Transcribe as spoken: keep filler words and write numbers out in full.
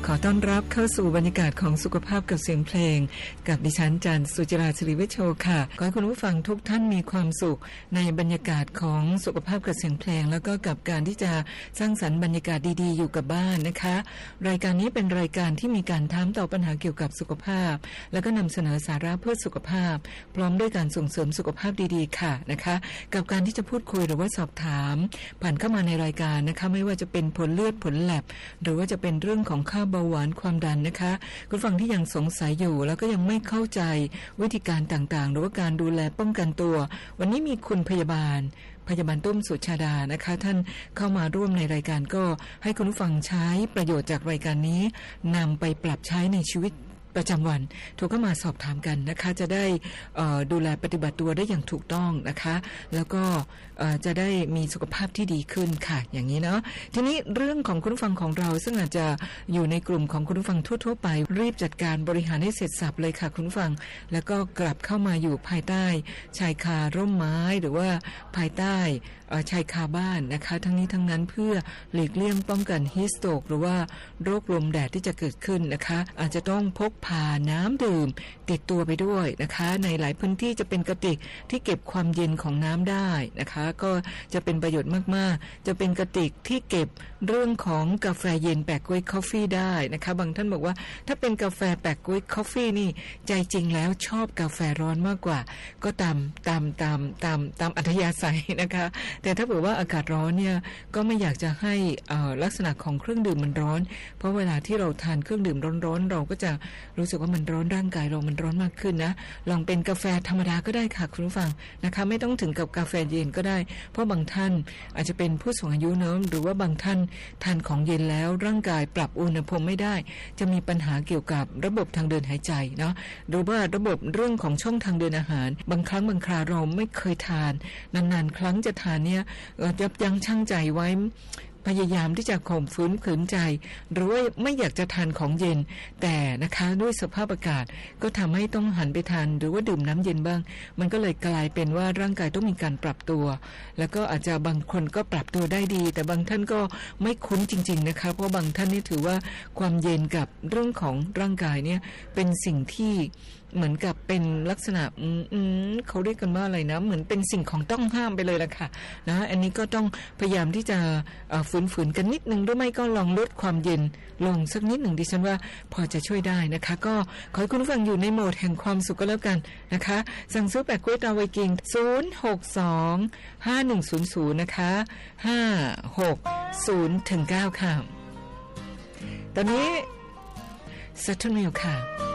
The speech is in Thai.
ขอต้อนรับเข้าสู่บรรยากาศของสุขภาพกับเสียงเพลงกับดิฉันจันทร์สุจิราศิริวิโชค่ะขอให้คุณผู้ฟังทุกท่านมีความสุขในบรรยากาศของสุขภาพกับเสียงเพลงแล้วก็กับการที่จะสร้างสรรค์บรรยากาศดีๆอยู่กับบ้านนะคะรายการนี้เป็นรายการที่มีการถามตอบปัญหาเกี่ยวกับสุขภาพแล้วก็นำเสนอสาระเพื่อสุขภาพพร้อมด้วยการส่งเสริมสุขภาพดีๆค่ะนะคะกับการที่จะพูดคุยหรือว่าสอบถามผ่านเข้ามาในรายการนะคะไม่ว่าจะเป็นผลเลือดผลแลบหรือว่าจะเป็นเรื่องของค่าเบาหวานความดันนะคะคุณฟังที่ยังสงสัยอยู่แล้วก็ยังไม่เข้าใจวิธีการต่างๆหรือว่าการดูแลป้องกันตัววันนี้มีคุณพยาบาลพยาบาลตุ้มสุชาดานะคะท่านเข้ามาร่วมในรายการก็ให้คุณผู้ฟังใช้ประโยชน์จากรายการนี้นำไปปรับใช้ในชีวิตประจำวันโทรเข้ามาสอบถามกันนะคะจะได้ดูแลปฏิบัติตัวได้อย่างถูกต้องนะคะแล้วก็จะได้มีสุขภาพที่ดีขึ้นค่ะอย่างนี้เนาะทีนี้เรื่องของคุณผู้ฟังของเราซึ่งอาจจะอยู่ในกลุ่มของคุณผู้ฟังทั่วๆไปรีบจัดการบริหารให้เสร็จสับเลยค่ะคุณผู้ฟังแล้วก็กลับเข้ามาอยู่ภายใต้ชายคาร่มไม้หรือว่าภายใต้ชายคาบ้านนะคะทั้งนี้ทั้งนั้นเพื่อหลีกเลี่ยงป้องกันฮีสโตรกหรือว่าโรคลมแดดที่จะเกิดขึ้นนะคะอาจจะต้องพกพาน้ำดื่มติดตัวไปด้วยนะคะในหลายพื้นที่จะเป็นกระติกที่เก็บความเย็นของน้ำได้นะคะก็จะเป็นประโยชน์มากๆจะเป็นกระติกที่เก็บเรื่องของกาแฟเย็นแปะก๊วยคอฟฟี่ได้นะคะบางท่านบอกว่าถ้าเป็นกาแฟแปะก๊วยคอฟฟี่นี่ใจจริงแล้วชอบกาแฟร้อนมากกว่าก็ตามตามตามตามตามอัธยาศัยนะคะแต่ถ้าเผื่อว่าอากาศร้อนเนี่ยก็ไม่อยากจะให้ลักษณะของเครื่องดื่มมันร้อนเพราะเวลาที่เราทานเครื่องดื่มร้อนๆเราก็จะรู้สึกว่ามันร้อนร่างกายเรามันร้อนมากขึ้นนะลองเป็นกาแฟธรรมดาก็ได้ค่ะคุณผู้ฟังนะคะไม่ต้องถึงกับกาแฟเย็นก็ได้เพราะบางท่านอาจจะเป็นผู้สูงอายุเนอะหรือว่าบางท่านทานของเย็นแล้วร่างกายปรับอุณหภูมิไม่ได้จะมีปัญหาเกี่ยวกับระบบทางเดินหายใจเนาะหรือว่าระบบเรื่องของช่องทางเดินอาหารบางครั้งบางคราเราไม่เคยทานนานๆครั้งจะทานเนี่ยยับยั้งชั่งใจไว้พยายามที่จะข่มฝืนขืนใจหรือว่าไม่อยากจะทานของเย็นแต่นะคะด้วยสภาพอากาศก็ทำให้ต้องหันไปทานหรือว่าดื่มน้ำเย็นบ้างมันก็เลยกลายเป็นว่าร่างกายต้องมีการปรับตัวแล้วก็อาจจะบางคนก็ปรับตัวได้ดีแต่บางท่านก็ไม่คุ้นจริงๆนะคะเพราะบางท่านนี่ถือว่าความเย็นกับเรื่องของร่างกายเนี่ยเป็นสิ่งที่เหมือนกับเป็นลักษณะอืมเขาเรียกกันว่าอะไรนะเหมือนเป็นสิ่งของต้องห้ามไปเลยละค่ะนะอันนี้ก็ต้องพยายามที่จะฝืนๆกันนิดนึงด้วยไม่ก็ลองลดความเย็นลงสักนิดหนึ่งดิฉันว่าพอจะช่วยได้นะคะก็ขอให้คุณผู้ฟังอยู่ในโหมดแห่งความสุขก็แล้วกันนะคะสั่งซื้อแปะก๊วยตาไวกิงศูนย์ หก สอง ห้า หนึ่ง ศูนย์ ศูนย์นะคะห้า หก ศูนย์ ถึง เก้าค่ะตอนนี้ซัตเทิลมิลค่ะ